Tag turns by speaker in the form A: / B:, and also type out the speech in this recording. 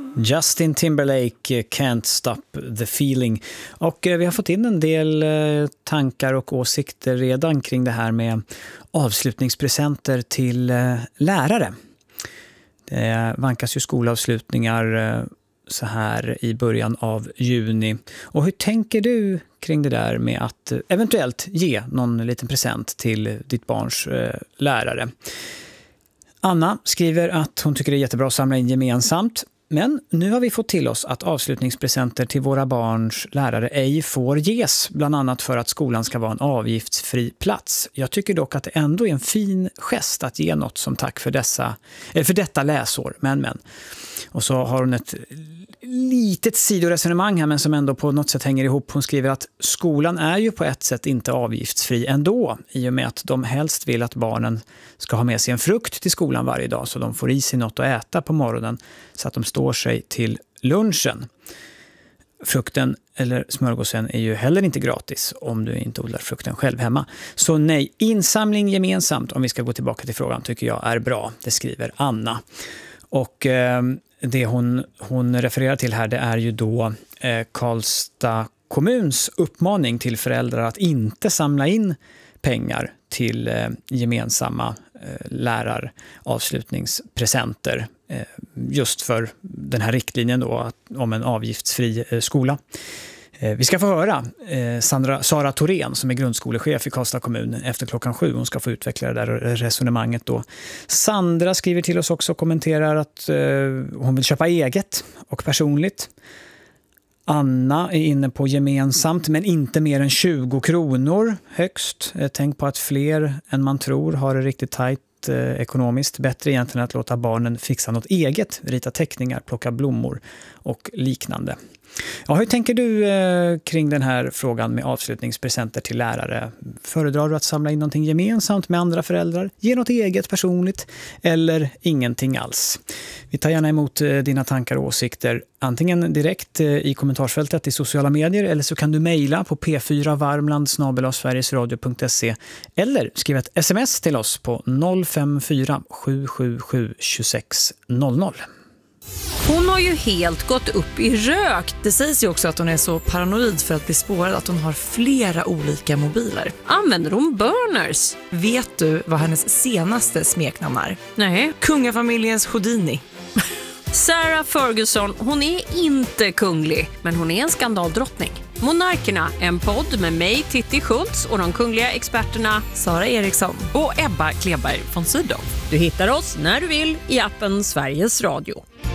A: Justin Timberlake, Can't Stop the Feeling. Och vi har fått in en del tankar och åsikter redan kring det här med avslutningspresenter till lärare. Det vankas ju skolavslutningar så här i början av juni. Och hur tänker du kring det där med att eventuellt ge någon liten present till ditt barns lärare? Anna skriver att hon tycker det är jättebra att samla in gemensamt. Men nu har vi fått till oss att avslutningspresenter till våra barns lärare ej får ges, bland annat för att skolan ska vara en avgiftsfri plats. Jag tycker dock att det ändå är en fin gest att ge något som tack för detta läsår. Men. Och så har hon ett litet sidoresonemang här, men som ändå på något sätt hänger ihop. Hon skriver att skolan är ju på ett sätt inte avgiftsfri ändå, i och med att de helst vill att barnen ska ha med sig en frukt till skolan varje dag så de får i sig något att äta på morgonen så att de står sig till lunchen. Frukten eller smörgåsen är ju heller inte gratis om du inte odlar frukten själv hemma. Så nej, insamling gemensamt, om vi ska gå tillbaka till frågan, tycker jag är bra. Det skriver Anna. Och det hon refererar till här, det är ju då Karlstad kommuns uppmaning till föräldrar att inte samla in pengar till gemensamma läraravslutningspresenter just för den här riktlinjen då om en avgiftsfri skola. Vi ska få höra Sara Thorén som är grundskolechef i Karlstad kommun efter 7:00. Hon ska få utveckla det där resonemanget då. Sandra skriver till oss också och kommenterar att hon vill köpa eget och personligt. Anna är inne på gemensamt, men inte mer än 20 kronor högst. Tänk på att fler än man tror har det riktigt tajt ekonomiskt. Bättre egentligen att låta barnen fixa något eget, rita teckningar, plocka blommor och liknande. Ja, hur tänker du kring den här frågan med avslutningspresenter till lärare? Föredrar du att samla in någonting gemensamt med andra föräldrar? Ge något eget personligt eller ingenting alls? Vi tar gärna emot dina tankar och åsikter antingen direkt i kommentarsfältet i sociala medier eller så kan du mejla på p4varmland@sverigesradio.se eller skriva ett sms till oss på 054 777 2600.
B: Hon har ju helt gått upp i rök. Det sägs ju också att hon är så paranoid för att bli spårad att hon har flera olika mobiler.
C: Använder hon burners?
B: Vet du vad hennes senaste smeknamn är?
C: Nej.
B: Kungafamiljens Houdini.
C: Sarah Ferguson, hon är inte kunglig, men hon är en skandaldrottning. Monarkerna, en podd med mig, Titti Schultz, och de kungliga experterna
B: Sara Eriksson
C: och Ebba Kleberg von Sydow. Du hittar oss när du vill i appen Sveriges Radio.